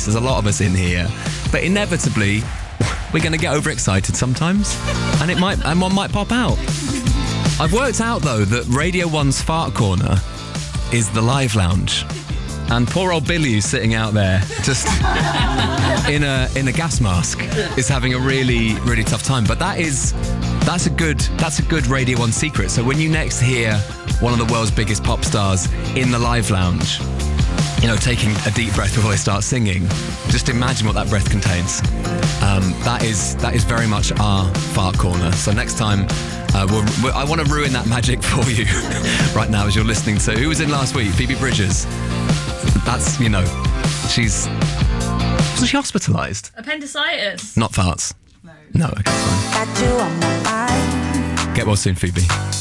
us. There's a lot of us in here. But inevitably, we're going to get overexcited sometimes. And one might pop out. I've worked out, though, that Radio 1's Fart Corner is the live lounge. And poor old Billy, who's sitting out there, just in a gas mask, is having a really, really tough time. But that's a good Radio 1 secret. So when you next hear one of the world's biggest pop stars in the live lounge, taking a deep breath before they start singing, just imagine what that breath contains. That is very much our Fart Corner. So next time, I want to ruin that magic for you right now as you're listening to... Who was in last week? Phoebe Bridgers. That's, wasn't she hospitalised? Appendicitis. Not farts. No. Okay, fine. Get well soon, Phoebe.